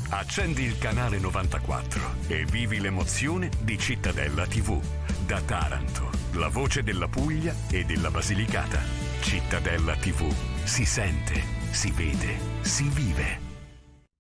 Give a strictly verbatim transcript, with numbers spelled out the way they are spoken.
Accendi il canale novantaquattro e vivi l'emozione di Cittadella tivù. Da Taranto, la voce della Puglia e della Basilicata. Cittadella tivù. Si sente, si vede, si vive.